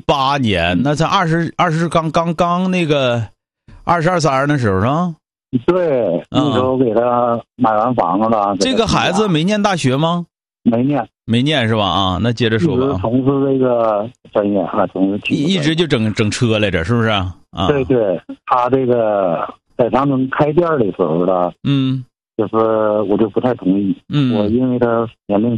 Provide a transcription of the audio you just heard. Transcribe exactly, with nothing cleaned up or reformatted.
八年，那才二十二十刚刚刚那个二十二三那时候啊。 对，那时候给他买完房子了。 这个孩子没念大学吗？ 没念， 没念是吧？啊，那接着说吧。 一直从事这个专业啊，从事一一直就整整车来着，是不是啊？ 对对，他这个在长春开店的时候呢， 嗯， 就是我就不太同意， 嗯， 我因为他年龄